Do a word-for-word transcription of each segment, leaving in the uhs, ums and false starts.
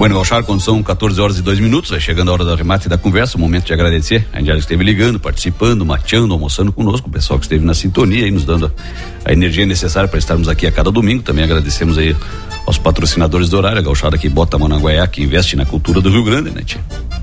Bueno, Gauchar, quando são quatorze horas e dois minutos, vai chegando a hora do arremate da conversa, o momento de agradecer. A gente já esteve ligando, participando, mateando, almoçando conosco, o pessoal que esteve na sintonia e nos dando a, a energia necessária para estarmos aqui a cada domingo. Também agradecemos aí aos patrocinadores do horário, a Gauchada que bota a mão na Guaiá, que investe na cultura do Rio Grande, né, tia?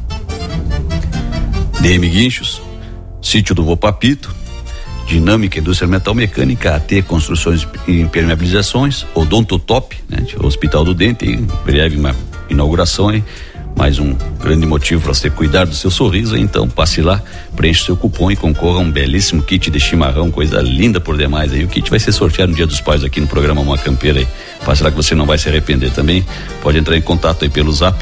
D M Guinchos, Sítio do Vopapito, Dinâmica Indústria Metal Mecânica, A T Construções e Impermeabilizações, Odontotop, né, tia? Hospital do Dente, em breve uma inauguração, hein? Mais um grande motivo para você cuidar do seu sorriso, hein? Então passe lá, preencha seu cupom e concorra a um belíssimo kit de chimarrão, coisa linda por demais aí. O kit vai ser sorteado no Dia dos Pais aqui no programa Uma Campeira aí. Passe lá que você não vai se arrepender também. Pode entrar em contato aí pelo zap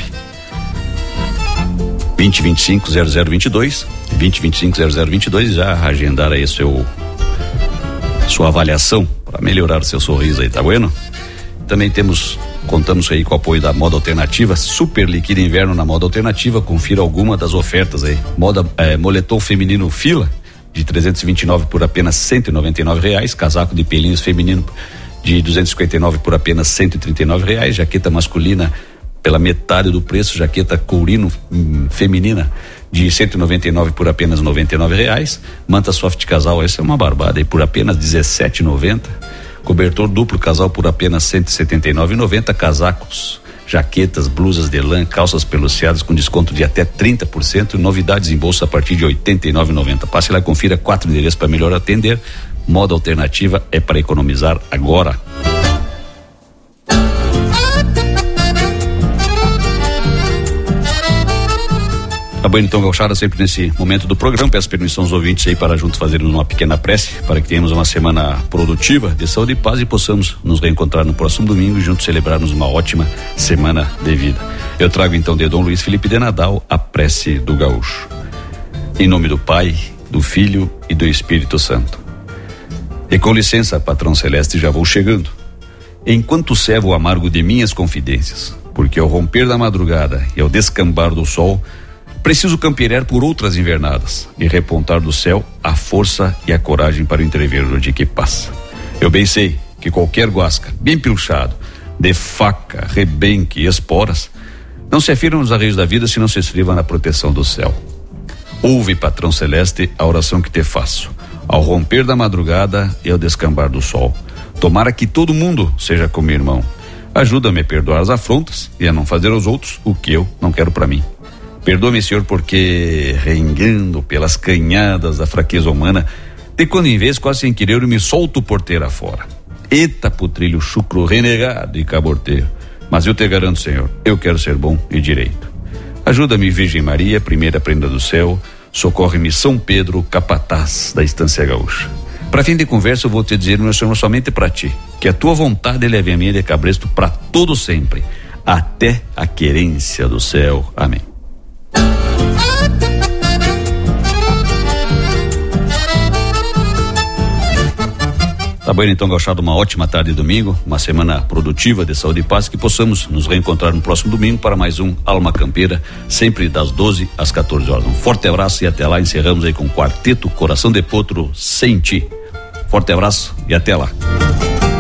vinte, vinte e cinco, zero zero vinte e dois, vinte, vinte e cinco, zero zero vinte e dois, já agendar aí seu sua avaliação para melhorar o seu sorriso aí, tá bueno? Também temos Contamos aí com o apoio da Moda Alternativa, super liquida inverno na Moda Alternativa. Confira alguma das ofertas aí. Moda, eh, moletom feminino fila de trezentos e vinte e nove por apenas cento e noventa e nove reais. Casaco de pelinhos feminino de duzentos e cinquenta e nove por apenas cento e trinta e nove reais. Jaqueta masculina pela metade do preço. Jaqueta courino hum, feminina de cento e noventa e nove por apenas noventa e nove reais. Manta soft casal, essa é uma barbada aí, por apenas dezessete e noventa. Cobertor duplo casal por apenas cento e setenta e nove reais e noventa centavos. Casacos, jaquetas, blusas de lã, calças peluciadas com desconto de até trinta por cento. Novidades em bolsa a partir de oitenta e nove reais e noventa centavos. Passe lá e confira quatro endereços para melhor atender. Moda Alternativa é para economizar agora. Tá bom, então, Gauchada, sempre nesse momento do programa, peço permissão aos ouvintes aí para juntos fazermos uma pequena prece, para que tenhamos uma semana produtiva, de saúde e paz, e possamos nos reencontrar no próximo domingo e juntos celebrarmos uma ótima semana de vida. Eu trago então de Dom Luiz Felipe de Nadal a prece do gaúcho. Em nome do Pai, do Filho e do Espírito Santo. E com licença, patrão celeste, já vou chegando. Enquanto servo o amargo de minhas confidências, porque ao romper da madrugada e ao descambar do sol, preciso campear por outras invernadas e repontar do céu a força e a coragem para o entrever do dia que passa. Eu bem sei que qualquer guasca, bem pilchado, de faca, rebenque e esporas, não se afirma nos arreios da vida se não se estriba na proteção do céu. Ouve, patrão celeste, a oração que te faço, ao romper da madrugada e ao descambar do sol. Tomara que todo mundo seja como irmão. Ajuda-me a perdoar as afrontas e a não fazer aos outros o que eu não quero para mim. Perdoa-me, Senhor, porque, reengando pelas canhadas da fraqueza humana, de quando em vez, quase sem querer, eu me solto porteira fora. Eita, putrilho chucro, renegado e caborteiro. Mas eu te garanto, Senhor, eu quero ser bom e direito. Ajuda-me, Virgem Maria, primeira prenda do céu. Socorre-me, São Pedro, capataz da Estância Gaúcha. Para fim de conversa, eu vou te dizer, meu Senhor, somente para ti, que a tua vontade leve a minha de cabresto para todo sempre, até a querência do céu. Amém. Tá bom, então, Gauchado, uma ótima tarde de domingo, uma semana produtiva de saúde e paz, que possamos nos reencontrar no próximo domingo para mais um Alma Campeira, sempre das doze às quatorze horas. Um forte abraço e até lá. Encerramos aí com o quarteto Coração de Potro, Sem Ti. Forte abraço e até lá.